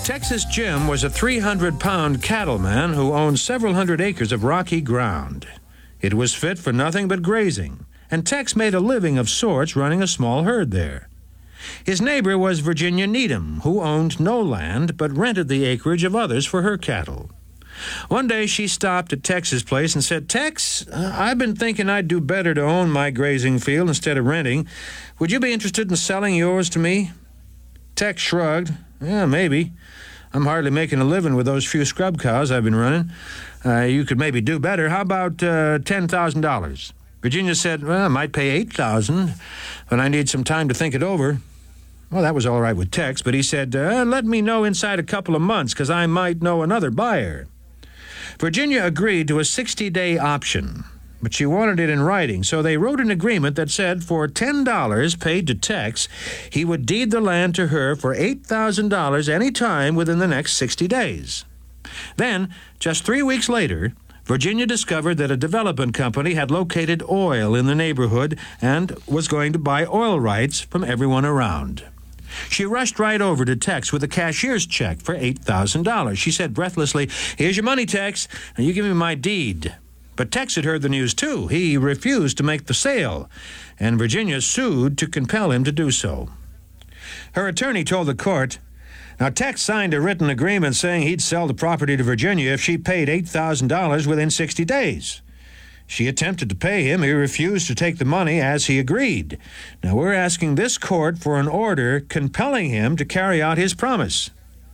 Texas Jim was a 300-pound cattleman who owned several hundred acres of rocky ground. It was fit for nothing but grazing, and Tex made a living of sorts running a small herd there. His neighbor was Virginia Needham, who owned no land but rented the acreage of others for her cattle. One day she stopped at Tex's place and said, "Tex, I've been thinking I'd do better to own my grazing field instead of renting. Would you be interested in selling yours to me?" Tex shrugged. "Yeah, maybe. I'm hardly making a living with those few scrub cows I've been running. You could maybe do better. How about $10,000? Virginia said, "Well, I might pay $8,000, but I need some time to think it over." Well, that was all right with Tex, but he said, "Let me know inside a couple of months, because I might know another buyer." Virginia agreed to a 60-day option, but she wanted it in writing, so they wrote an agreement that said for $10 paid to Tex, he would deed the land to her for $8,000 any time within the next 60 days. Then, just 3 weeks later, Virginia discovered that a development company had located oil in the neighborhood and was going to buy oil rights from everyone around. She rushed right over to Tex with a cashier's check for $8,000. She said breathlessly, "Here's your money, Tex. Now you give me my deed." But Tex had heard the news, too. He refused to make the sale, and Virginia sued to compel him to do so. Her attorney told the court, now Tex signed a written agreement saying he'd sell the property to Virginia if she paid $8,000 within 60 days. She attempted to pay him. He refused to take the money as he agreed. Now we're asking this court for an order compelling him to carry out his promise.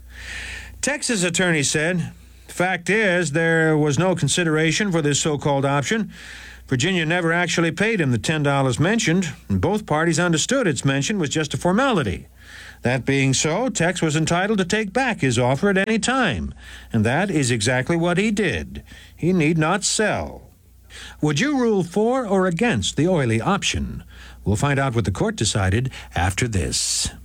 Tex's attorney said, "Fact is, there was no consideration for this so-called option. Virginia never actually paid him the $10 mentioned, and both parties understood its mention was just a formality. That being so, Tex was entitled to take back his offer at any time, and that is exactly what he did. He need not sell." Would you rule for or against the oily option? We'll find out what the court decided after this.